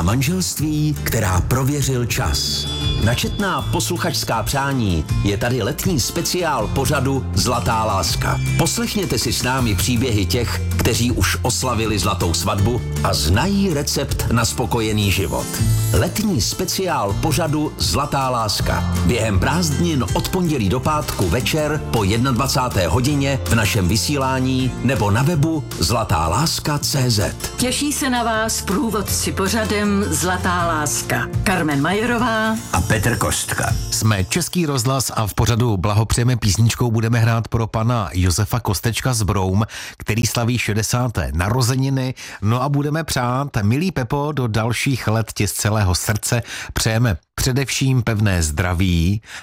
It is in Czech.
manželství, která prověřil čas. Na četná posluchačská přání je tady letní speciál pořadu Zlatá láska. Poslechněte si s námi příběhy těch, kteří už oslavili zlatou svatbu a znají recept na spokojený život. Letní speciál pořadu Zlatá láska. Během prázdnin od pondělí do pátku večer po 21. hodině v našem vysílání nebo na webu zlatáláska.cz. Těší se na vás průvodci pořadem Zlatá láska. Carmen Majerová A Petr Kostka. Jsme Český rozhlas a v pořadu Blahopřejeme písničkou budeme hrát pro pana Josefa Kostečka z Broum, který slaví 60. narozeniny. No a budeme přát, milý Pepo, do dalších let ti z celého srdce přejeme především pevné zdraví,